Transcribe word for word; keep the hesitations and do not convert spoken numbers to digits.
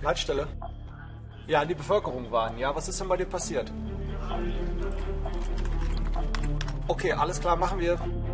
Leitstelle. Ja, an die Bevölkerung warnen. Ja, was ist denn bei dir passiert? Okay, alles klar, machen wir.